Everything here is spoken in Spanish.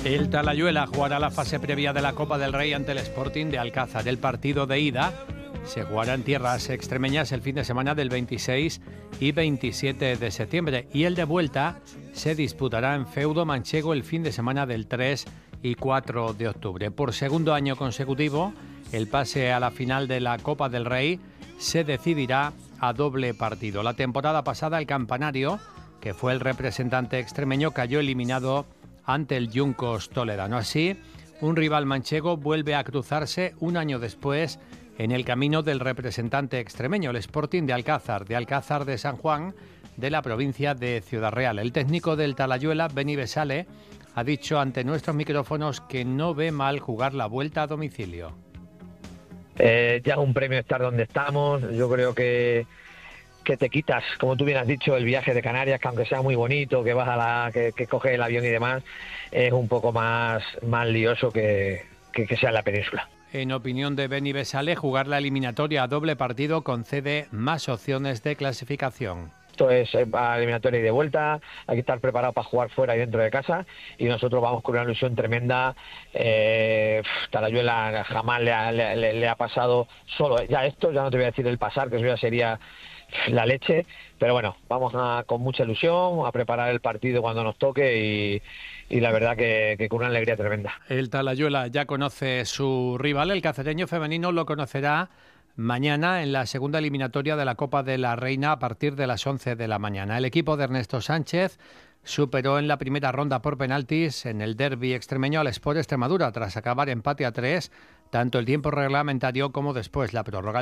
El Talayuela jugará la fase previa de la Copa del Rey ante el Sporting de Alcázar. El partido de ida se jugará en tierras extremeñas el fin de semana del 26 y 27 de septiembre y el de vuelta se disputará en Feudo Manchego el fin de semana del 3 y 4 de octubre. Por segundo año consecutivo, el pase a la final de la Copa del Rey se decidirá a doble partido. La temporada pasada el Campanario, que fue el representante extremeño, cayó eliminado ante el Juncos toledano. Así, un rival manchego vuelve a cruzarse un año después en el camino del representante extremeño, el Sporting de Alcázar de San Juan, de la provincia de Ciudad Real. El técnico del Talayuela, Beni Besale, ha dicho ante nuestros micrófonos que no ve mal jugar la vuelta a domicilio. Ya es un premio estar donde estamos. Yo creo que te quitas, como tú bien has dicho, el viaje de Canarias, que aunque sea muy bonito, que vas que coges el avión y demás, es un poco más lioso que sea en la península. En opinión de Beni Besale, jugar la eliminatoria a doble partido concede más opciones de clasificación. Esto es eliminatoria y de vuelta, hay que estar preparado para jugar fuera y dentro de casa, y nosotros vamos con una ilusión tremenda. Talayuela jamás le ha pasado solo ya esto, ya no te voy a decir el pasar, que eso ya sería la leche, pero bueno, vamos con mucha ilusión a preparar el partido cuando nos toque y la verdad que con una alegría tremenda. El Talayuela ya conoce su rival, el cacereño femenino lo conocerá mañana en la segunda eliminatoria de la Copa de la Reina a partir de las 11 de la mañana. El equipo de Ernesto Sánchez superó en la primera ronda por penaltis en el derbi extremeño al Sport Extremadura tras acabar empate a 3, tanto el tiempo reglamentario como después la prórroga.